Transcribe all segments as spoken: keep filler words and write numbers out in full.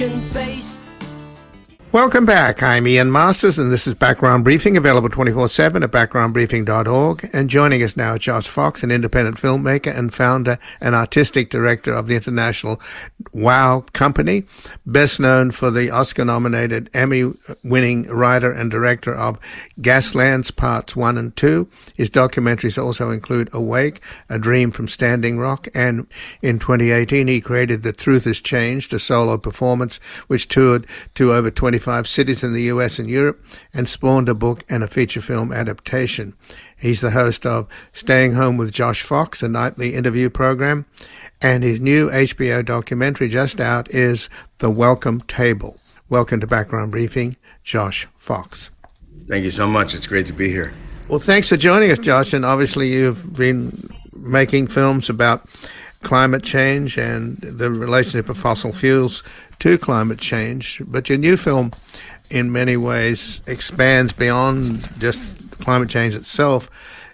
Face. Welcome back. I'm Ian Masters, and this is Background Briefing, available twenty-four seven at background briefing dot org. And joining us now, Josh Fox, an independent filmmaker and founder and artistic director of the international WOW Company, best known for the Oscar-nominated, Emmy-winning writer and director of Gaslands Parts one and two. His documentaries also include Awake, A Dream from Standing Rock, and in twenty eighteen he created The Truth Has Changed, a solo performance which toured to over twenty-five cities in the U S and Europe and spawned a book and a feature film adaptation. He's the host of Staying Home with Josh Fox, a nightly interview program, and his new H B O documentary just out is The Welcome Table. Welcome to Background Briefing, Josh Fox. Thank you so much. It's great to be here. Well, thanks for joining us, Josh, and obviously you've been making films about climate change and the relationship of fossil fuels to climate change, but your new film in many ways expands beyond just climate change itself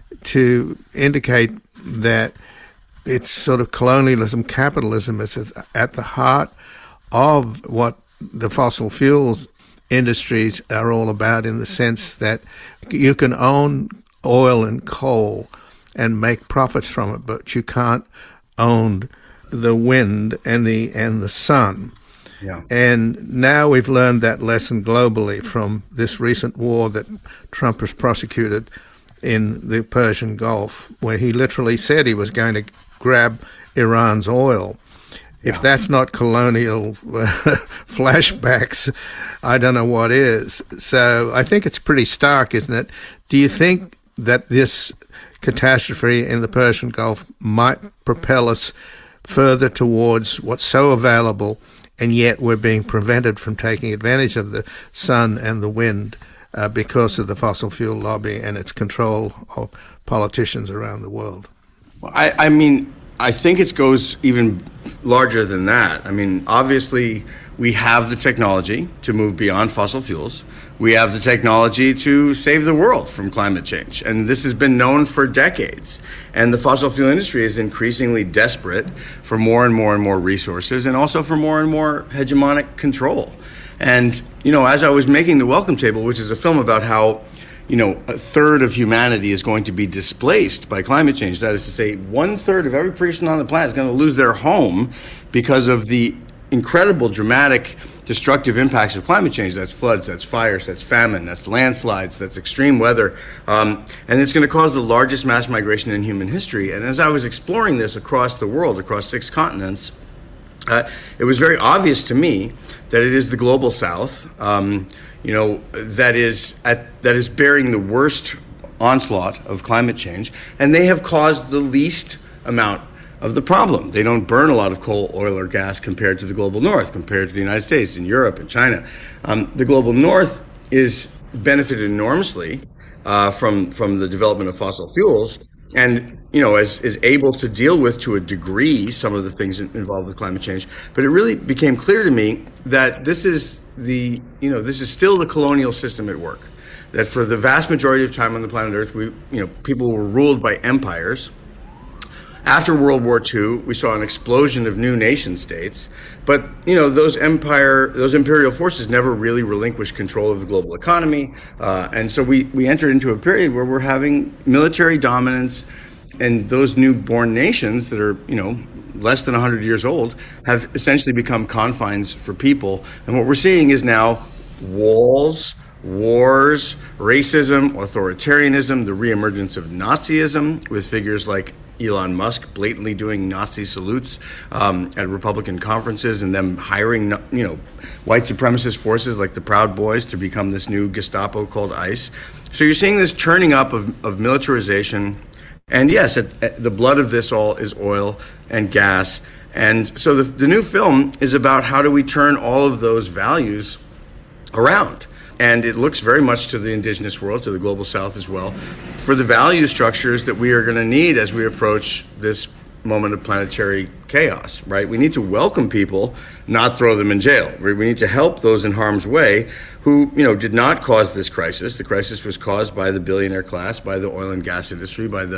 to indicate that it's sort of colonialism, capitalism is at the heart of what the fossil fuels industries are all about, in the sense that you can own oil and coal and make profits from it, but you can't own the wind and the and the sun. Yeah. And now we've learned that lesson globally from this recent war that Trump has prosecuted in the Persian Gulf, where he literally said he was going to grab Iran's oil. If Yeah. that's not colonial flashbacks, I don't know what is. So I think it's pretty stark, isn't it? Do you think that this catastrophe in the Persian Gulf might propel us further towards what's so available, and yet we're being prevented from taking advantage of the sun and the wind uh, because of the fossil fuel lobby and its control of politicians around the world? Well, I, I mean, I think it goes even larger than that. I mean, obviously, we have the technology to move beyond fossil fuels. We have the technology to save the world from climate change. And this has been known for decades. And the fossil fuel industry is increasingly desperate for more and more and more resources, and also for more and more hegemonic control. And, you know, as I was making The Welcome Table, which is a film about how, you know, a third of humanity is going to be displaced by climate change. That is to say, one third of every person on the planet is going to lose their home because of the incredible, dramatic, destructive impacts of climate change. That's floods, that's fires, that's famine, that's landslides, that's extreme weather. Um, and it's going to cause the largest mass migration in human history. And as I was exploring this across the world, across six continents, uh, it was very obvious to me that it is the global south, um, you know, that is at, that is bearing the worst onslaught of climate change. And they have caused the least amount of the problem. They don't burn a lot of coal, oil, or gas compared to the global north, compared to the United States and Europe and China. Um, the global north is benefited enormously uh, from from the development of fossil fuels, and you know is is able to deal with, to a degree, some of the things involved with climate change. But it really became clear to me that this is the you know this is still the colonial system at work. That for the vast majority of time on the planet Earth, we you know people were ruled by empires. After World War Two, we saw an explosion of new nation states, but you know those empire, those imperial forces never really relinquished control of the global economy, uh, and so we we entered into a period where we're having military dominance, and those newborn nations that are you know less than one hundred years old have essentially become confines for people, and what we're seeing is now walls, wars, racism, authoritarianism, the reemergence of Nazism with figures like Elon Musk blatantly doing Nazi salutes um, at Republican conferences, and them hiring, you know, white supremacist forces like the Proud Boys to become this new Gestapo called ICE. So you're seeing this churning up of, of militarization. And yes, at, at the blood of this all is oil and gas. And so the, the new film is about how do we turn all of those values around. And it looks very much to the indigenous world, to the global south as well, for the value structures that we are going to need as we approach this moment of planetary chaos, right? We need to welcome people, not throw them in jail. We need to help those in harm's way who, you know, did not cause this crisis. The crisis was caused by the billionaire class, by the oil and gas industry, by the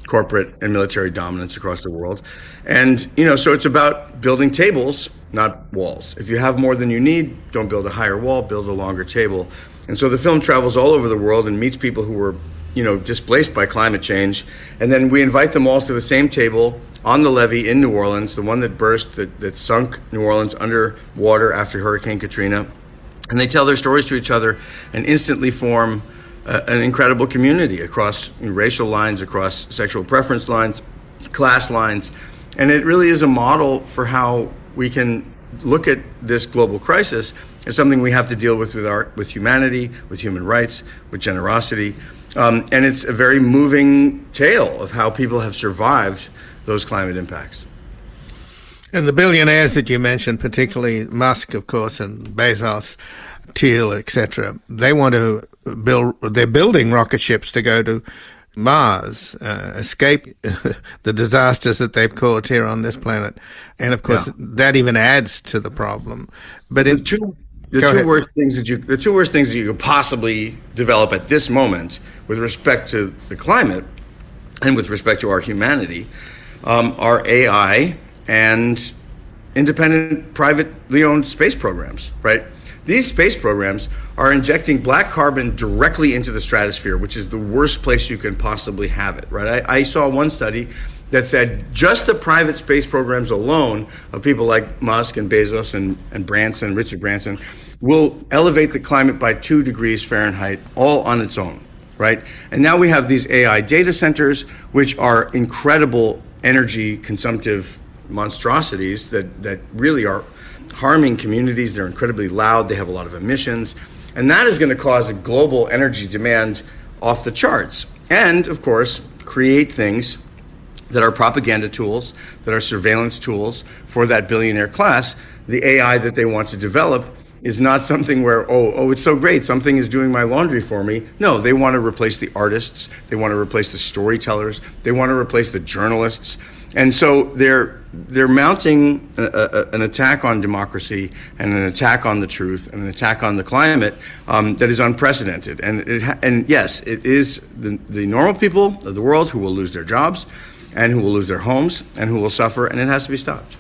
corporate and military dominance across the world. And, you know, so it's about building tables, not walls. If you have more than you need, don't build a higher wall, build a longer table. And so the film travels all over the world and meets people who were, you know, displaced by climate change. And then we invite them all to the same table on the levee in New Orleans, the one that burst, that, that sunk New Orleans under water after Hurricane Katrina. And they tell their stories to each other and instantly form uh, an incredible community across racial lines, across sexual preference lines, class lines. And it really is a model for how we can look at this global crisis as something we have to deal with with, our, with humanity, with human rights, with generosity. Um, and it's a very moving tale of how people have survived those climate impacts. And the billionaires that you mentioned, particularly Musk, of course, and Bezos, Thiel, et cetera, they want to build, they're building rocket ships to go to Mars, uh, escape the disasters that they've caused here on this planet. And, of course, yeah. that even adds to the problem. But in, the two, the two worst things that you the two worst things that you could possibly develop at this moment with respect to the climate and with respect to our humanity um, are A I and independent, privately owned space programs, right? These space programs are injecting black carbon directly into the stratosphere, which is the worst place you can possibly have it, right? I, I saw one study that said just the private space programs alone of people like Musk and Bezos and, and Branson, Richard Branson, will elevate the climate by two degrees Fahrenheit all on its own, right? And now we have these A I data centers, which are incredible energy consumptive monstrosities that, that really are harming communities. They're incredibly loud. They have a lot of emissions. And that is going to cause a global energy demand off the charts. And, of course, create things that are propaganda tools, that are surveillance tools for that billionaire class. The A I that they want to develop is not something where, oh, oh, it's so great, something is doing my laundry for me. No, they want to replace the artists. They want to replace the storytellers. They want to replace the journalists. And so they're they're mounting a, a, an attack on democracy and an attack on the truth and an attack on the climate um, that is unprecedented. And it ha- and yes, it is the, the normal people of the world who will lose their jobs and who will lose their homes and who will suffer, and it has to be stopped.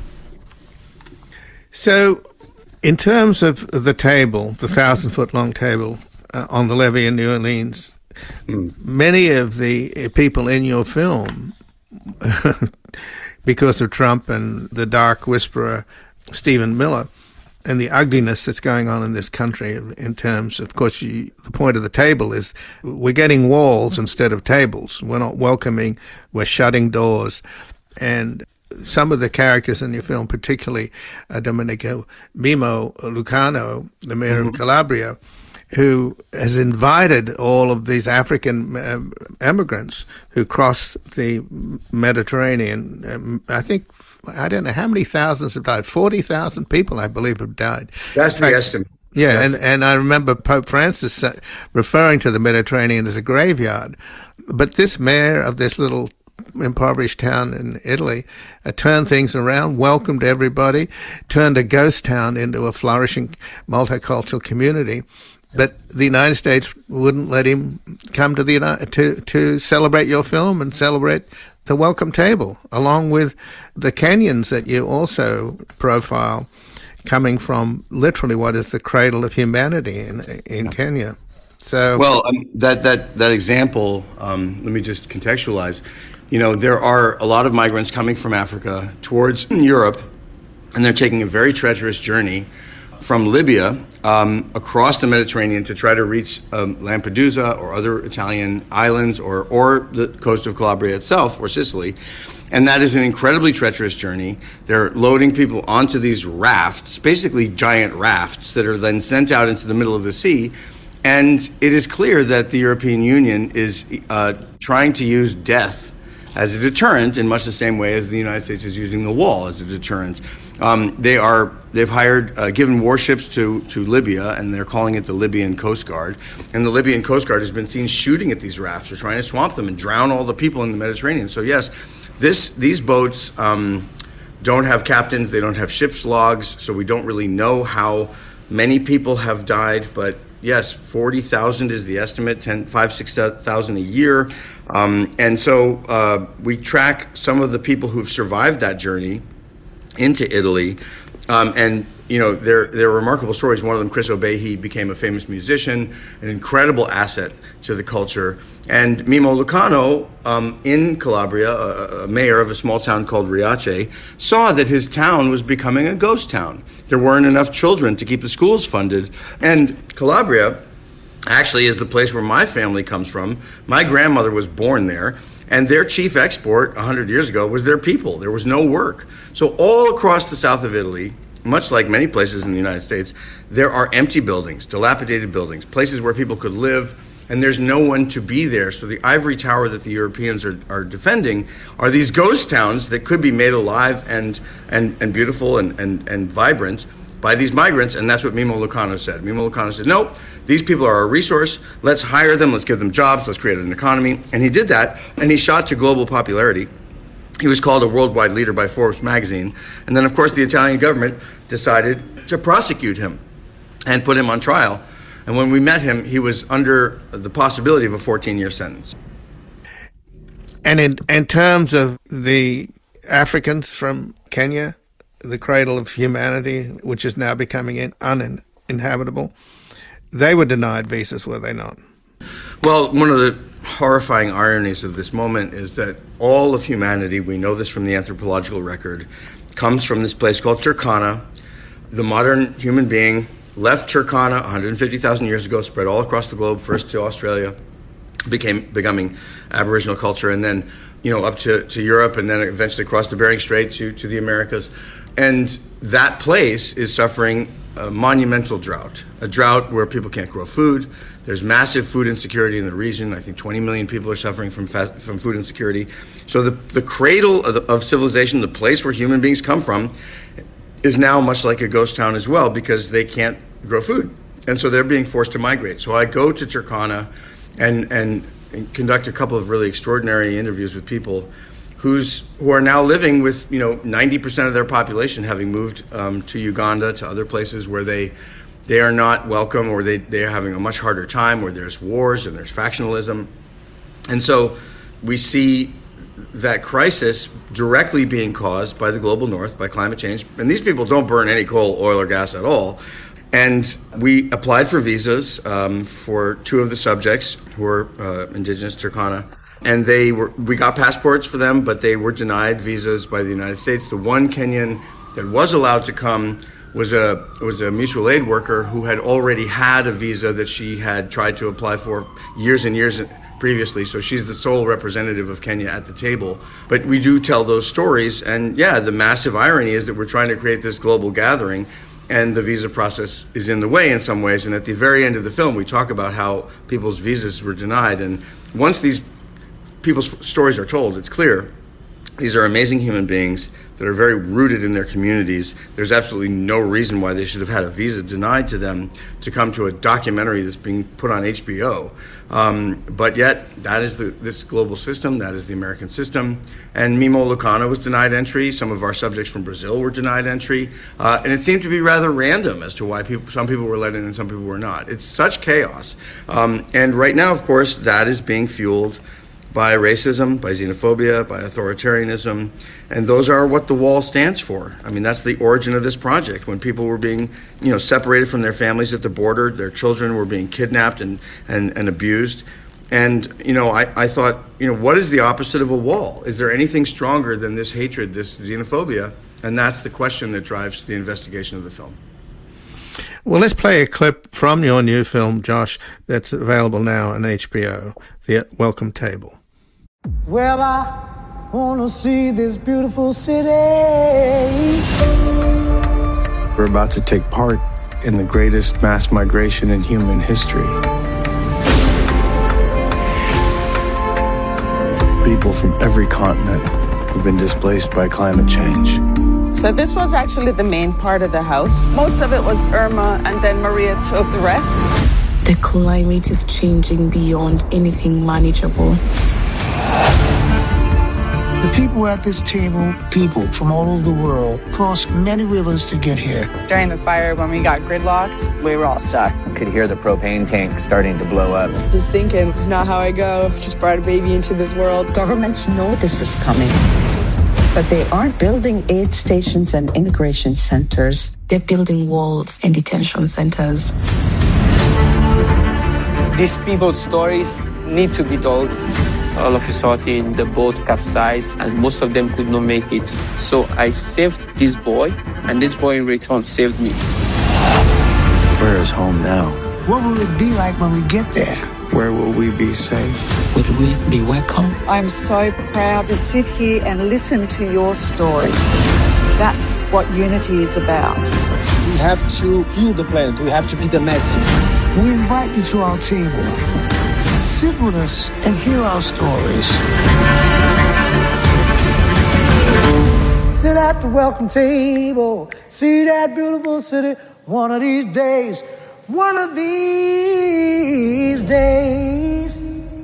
So in terms of the table, the thousand-foot-long table uh, on the levee in New Orleans, mm. many of the people in your film because of Trump and the dark whisperer Stephen Miller and the ugliness that's going on in this country in terms, of course, you, the point of the table is we're getting walls instead of tables. We're not welcoming, we're shutting doors. And some of the characters in your film, particularly uh, Domenico Mimo Lucano, the mayor mm-hmm. of Calabria, who has invited all of these African um, immigrants who cross the Mediterranean. Um, I think, I don't know how many thousands have died. forty thousand people, I believe, have died. That's the estimate. Yeah, yes. and, and I remember Pope Francis referring to the Mediterranean as a graveyard. But this mayor of this little impoverished town in Italy uh, turned things around, welcomed everybody, turned a ghost town into a flourishing multicultural community. But the United States wouldn't let him come to the United, to to celebrate your film and celebrate the welcome table, along with the Kenyans that you also profile, coming from literally what is the cradle of humanity in in Kenya. So, well, um, that that that example. Um, let me just contextualize. You know, there are a lot of migrants coming from Africa towards Europe, and they're taking a very treacherous journey from Libya um, across the Mediterranean to try to reach um, Lampedusa or other Italian islands or, or the coast of Calabria itself or Sicily. And that is an incredibly treacherous journey. They're loading people onto these rafts, basically giant rafts that are then sent out into the middle of the sea. And it is clear that the European Union is uh, trying to use death as a deterrent in much the same way as the United States is using the wall as a deterrent. Um, they are, they've hired, uh, given warships to, to Libya, and they're calling it the Libyan Coast Guard. And the Libyan Coast Guard has been seen shooting at these rafts or trying to swamp them and drown all the people in the Mediterranean. So yes, this, these boats um, don't have captains, they don't have ship's logs, so we don't really know how many people have died, but yes, forty thousand is the estimate, ten, five, six thousand a year. Um, and so uh, we track some of the people who've survived that journey into Italy, um, and you know, they're, they're remarkable stories. One of them, Chris Obehi, became a famous musician, an incredible asset to the culture. And Mimmo Lucano, um, in Calabria, a, a mayor of a small town called Riace, saw that his town was becoming a ghost town. There weren't enough children to keep the schools funded. And Calabria actually is the place where my family comes from. My grandmother was born there. And their chief export one hundred years ago was their people. There was no work. So all across the south of Italy, much like many places in the United States, there are empty buildings, dilapidated buildings, places where people could live, and there's no one to be there. So the ivory tower that the Europeans are, are defending are these ghost towns that could be made alive and and, and beautiful and, and, and vibrant by these migrants, and that's what Mimmo Lucano said. Mimmo Lucano said, no, these people are a resource, let's hire them, let's give them jobs, let's create an economy. And he did that, and he shot to global popularity. He was called a worldwide leader by Forbes magazine. And then, of course, the Italian government decided to prosecute him and put him on trial. And when we met him, he was under the possibility of a fourteen-year sentence. And in, in terms of the Africans from Kenya, the cradle of humanity, which is now becoming in, uninhabitable, they were denied visas, were they not? Well, one of the horrifying ironies of this moment is that all of humanity, we know this from the anthropological record, comes from this place called Turkana. The modern human being left Turkana one hundred fifty thousand years ago, spread all across the globe, first to Australia, became becoming Aboriginal culture, and then, you know, up to, to Europe, and then eventually across the Bering Strait to, to the Americas. And that place is suffering a monumental drought, a drought where people can't grow food. There's massive food insecurity in the region. I think twenty million people are suffering from fast, from food insecurity. So the, the cradle of, the, of civilization, the place where human beings come from, is now much like a ghost town as well, because they can't grow food. And so they're being forced to migrate. So I go to Turkana and, and, and conduct a couple of really extraordinary interviews with people who's who are now living with, you know, ninety percent of their population having moved um, to Uganda, to other places where they they are not welcome, or they, they are having a much harder time, where there's wars and there's factionalism. And so we see that crisis directly being caused by the global north, by climate change. And these people don't burn any coal, oil, or gas at all. And we applied for visas um, for two of the subjects who are uh, indigenous Turkana. And they were, we got passports for them, but they were denied visas by the United States. The one Kenyan that was allowed to come was a was a mutual aid worker who had already had a visa that she had tried to apply for years and years previously. So she's the sole representative of Kenya at the table. But we do tell those stories. And yeah, the massive irony is that we're trying to create this global gathering, and the visa process is in the way in some ways. And at the very end of the film, we talk about how people's visas were denied. And once these people's stories are told, it's clear these are amazing human beings that are very rooted in their communities. There's absolutely no reason why they should have had a visa denied to them to come to a documentary that's being put on H B O. Um, but yet, that is the, this global system, that is the American system. And Mimmo Lucano was denied entry. Some of our subjects from Brazil were denied entry. Uh, and it seemed to be rather random as to why people, some people were let in and some people were not. It's such chaos. Um, and right now, of course, that is being fueled by racism, by xenophobia, by authoritarianism, and those are what the wall stands for. I mean, that's the origin of this project. When people were being, you know, separated from their families at the border, their children were being kidnapped and, and, and abused. And, you know, I, I thought, you know, what is the opposite of a wall? Is there anything stronger than this hatred, this xenophobia? And that's the question that drives the investigation of the film. Well, let's play a clip from your new film, Josh, that's available now on H B O, The Welcome Table. Well, I want to see this beautiful city. We're about to take part in the greatest mass migration in human history. People from every continent have been displaced by climate change. So this was actually the main part of the house. Most of it was Irma, and then Maria took the rest. The climate is changing beyond anything manageable. The people at this table, people from all over the world, crossed many rivers to get here. During the fire, when we got gridlocked, we were all stuck. Could hear the propane tank starting to blow up. Just thinking, it's not how I go. Just brought a baby into this world. Governments know this is coming, but they aren't building aid stations and immigration centers. They're building walls and detention centers. These people's stories need to be told. All of a sudden, the boat capsized, and most of them could not make it. So I saved this boy, and this boy in return saved me. Where is home now? What will it be like when we get there? Where will we be safe? Would we be welcome? I'm so proud to sit here and listen to your story. That's what unity is about. We have to heal the planet. We have to be the medicine. We invite you to our table. Sit with us and hear our stories. Sit at the welcome table. See that beautiful city. One of these days. One of these days.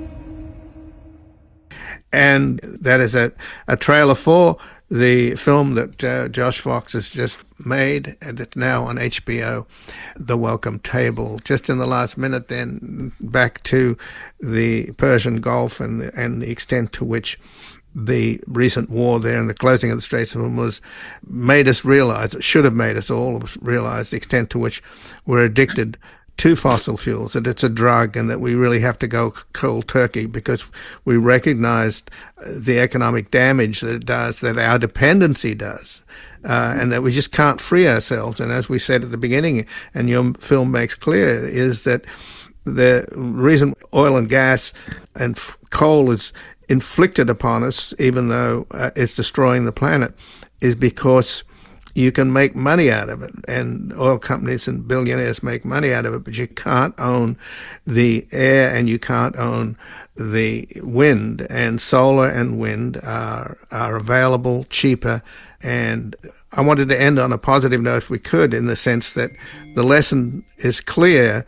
And that is a, a trailer for the film that uh, Josh Fox has just made, and it's now on H B O, The Welcome Table. Just in the last minute then, back to the Persian Gulf and the, and the extent to which the recent war there and the closing of the Straits of Hormuz made us realize, it should have made us all realize the extent to which we're addicted to fossil fuels, that it's a drug and that we really have to go cold turkey because we recognized the economic damage that it does, that our dependency does, uh, and that we just can't free ourselves. And as we said at the beginning, and your film makes clear, is that the reason oil and gas and f- coal is inflicted upon us, even though uh, it's destroying the planet, is because you can make money out of it, and oil companies and billionaires make money out of it, but you can't own the air and you can't own the wind. And solar and wind are, are available, cheaper. And I wanted to end on a positive note if we could, in the sense that the lesson is clear.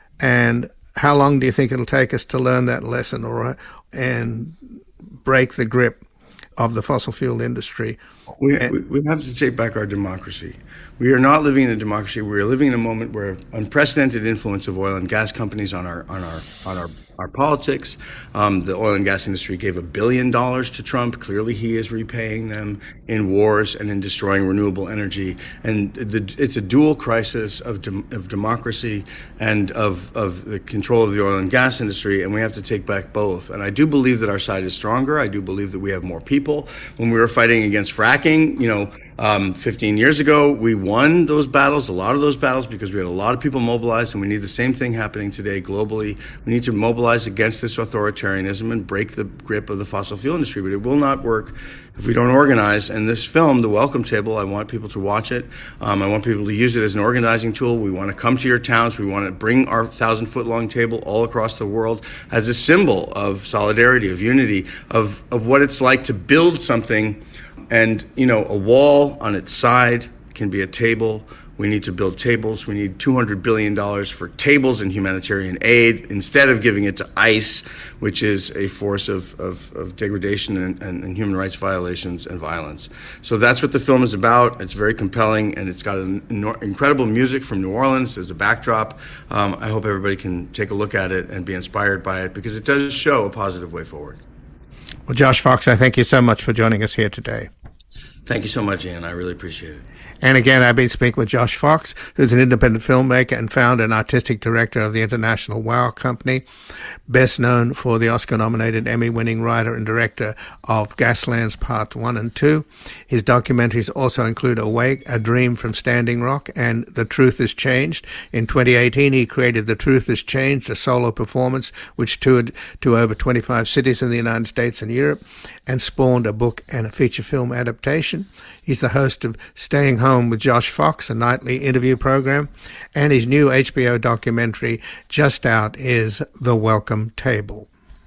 And how long do you think it'll take us to learn that lesson or and break the grip of the fossil fuel industry? We, we, we have to take back our democracy. We are not living in a democracy. We are living in a moment where unprecedented influence of oil and gas companies on our on our on our our politics. Um, the oil and gas industry gave a billion dollars to Trump. Clearly, he is repaying them in wars and in destroying renewable energy. And the, it's a dual crisis of de- of democracy and of of the control of the oil and gas industry. And we have to take back both. And I do believe that our side is stronger. I do believe that we have more people. When we were fighting against fracking, you know, Um, fifteen years ago, we won those battles, a lot of those battles, because we had a lot of people mobilized, and we need the same thing happening today globally. We need to mobilize against this authoritarianism and break the grip of the fossil fuel industry, but it will not work if we don't organize. And this film, The Welcome Table, I want people to watch it. Um, I want people to use it as an organizing tool. We want to come to your towns. We want to bring our thousand-foot-long table all across the world as a symbol of solidarity, of unity, of, of what it's like to build something. And, you know, a wall on its side can be a table. We need to build tables. We need two hundred billion dollars for tables and humanitarian aid instead of giving it to ICE, which is a force of, of, of degradation and, and, and human rights violations and violence. So that's what the film is about. It's very compelling, and it's got an incredible music from New Orleans as a backdrop. Um, I hope everybody can take a look at it and be inspired by it, because it does show a positive way forward. Well, Josh Fox, I thank you so much for joining us here today. Thank you so much, Ian. I really appreciate it. And again, I've been speaking with Josh Fox, who's an independent filmmaker and founder and artistic director of the international WOW Company, best known for the Oscar-nominated, Emmy-winning writer and director of Gaslands Part one and two. His documentaries also include Awake, A Dream from Standing Rock, and The Truth Has Changed. In twenty eighteen, he created The Truth Has Changed, a solo performance which toured to over twenty-five cities in the United States and Europe, and spawned a book and a feature film adaptation. He's the host of Staying Home with Josh Fox, a nightly interview program, and his new H B O documentary just out is The Welcome Table.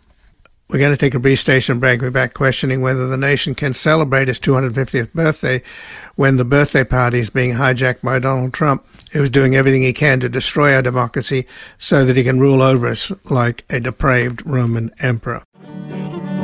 We're going to take a brief station break. We're back questioning whether the nation can celebrate its two hundred fiftieth birthday when the birthday party is being hijacked by Donald Trump, who's doing everything he can to destroy our democracy so that he can rule over us like a depraved Roman emperor.